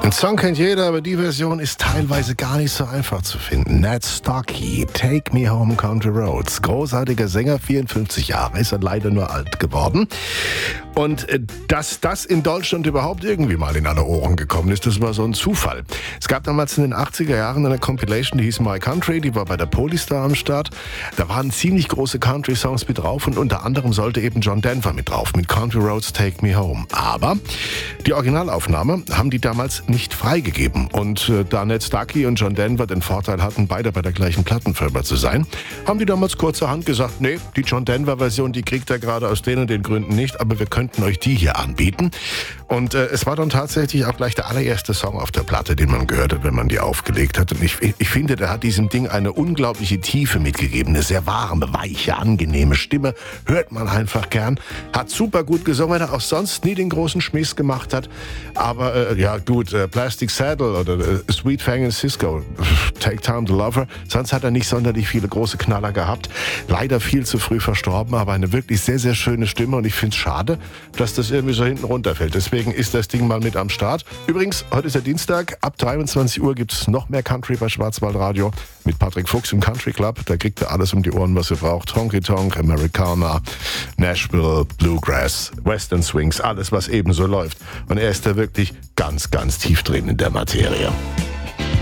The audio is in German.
Den Song kennt jeder, aber die Version ist teilweise gar nicht so einfach zu finden. Ned Starkey, Take Me Home Country Roads. Großartiger Sänger, 54 Jahre, ist er leider nur alt geworden. Und dass das in Deutschland überhaupt irgendwie mal in alle Ohren gekommen ist, das war so ein Zufall. Es gab damals in den 80er Jahren eine Compilation, die hieß My Country, die war bei der Polystar am Start. Da waren ziemlich große Country-Songs mit drauf und unter anderem sollte eben John Denver mit drauf, mit Country Roads Take Me Home. Aber die Originalaufnahme haben die damals nicht freigegeben. Und da Ned Starkey und John Denver den Vorteil hatten, beide bei der gleichen Plattenfirma zu sein, haben die damals kurzerhand gesagt, nee, die John Denver-Version, die kriegt ihr gerade aus den und den Gründen nicht, aber wir könnten euch die hier anbieten. Und es war dann tatsächlich auch gleich der allererste Song auf der Platte, den man gehört hat, wenn man die aufgelegt hat. Und ich finde, der hat diesem Ding eine unglaubliche Tiefe mitgegeben. Eine sehr warme, weiche, angenehme Stimme. Hört man einfach gern. Hat super gut gesungen, weil er auch sonst nie den großen Schmiss gemacht hat. Aber ja gut, Plastic Saddle oder Sweet Fang and Cisco, Take Time to Love Her. Sonst hat er nicht sonderlich viele große Knaller gehabt. Leider viel zu früh verstorben, aber eine wirklich sehr, sehr schöne Stimme. Und ich finde es schade, dass das irgendwie so hinten runterfällt. Deswegen ist das Ding mal mit am Start. Übrigens, heute ist der Dienstag. Ab 23 Uhr gibt es noch mehr Country bei Schwarzwaldradio mit Patrick Fuchs im Country Club. Da kriegt ihr alles um die Ohren, was ihr braucht. Honky Tonk, Americana, Nashville, Bluegrass, Western Swings, alles, was eben so läuft. Und er ist da wirklich ganz, ganz tief drin in der Materie.